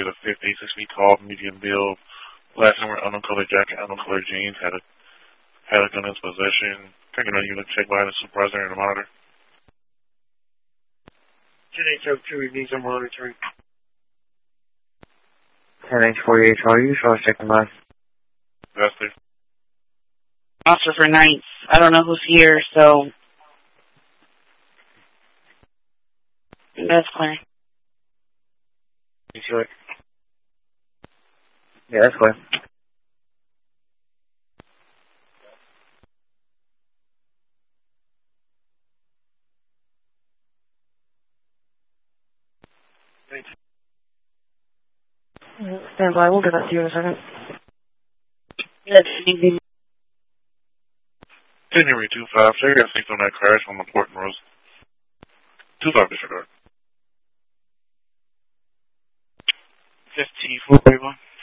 a 50, 6 feet tall, medium build. Last number, unknown color jacket, unknown color jeans. Had a gun in his possession. Taking a unit check by the supervisor and the monitor. 10-8-2, needs a monitoring. 10-8-48, are you? So I'll check them out. That's it. Officer for nights. I don't know who's here, so that's clear. You sure? Yeah, that's clear. Thanks. Stand by, we'll get that to you in a second. That's easy. 10 Henry 25, sir, you got 6 on that crash on the Port and Rose. 25 disregard. 15-41.